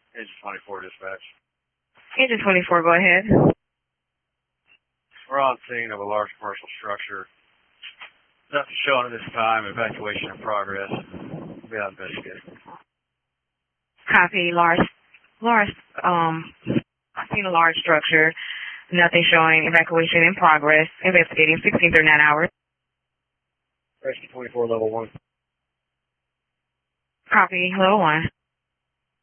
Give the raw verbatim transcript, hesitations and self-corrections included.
Engine twenty-four dispatch. Engine twenty-four, go ahead. We're on scene of a large commercial structure. Nothing showing at this time. Evacuation in progress. We'll be out investigating. Copy, large, large, um, I've seen a large structure. Nothing showing. Evacuation in progress. Investigating. sixteen thirty-nine hours. Rescue twenty-four, level one. Copy, level one.